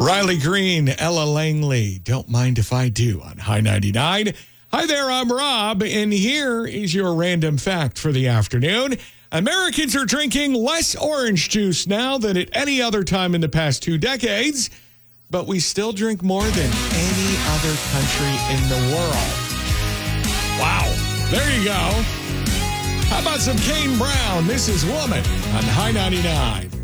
Riley Green, Ella Langley, Don't Mind If I Do on High 99. Hi there, I'm Rob, and here is your random fact for the afternoon. Americans are drinking less orange juice now than at any other time in the past 2 decades, but we still drink more than any other country in the world. Wow, there you go. How about some Kane Brown? This is Woman on High 99.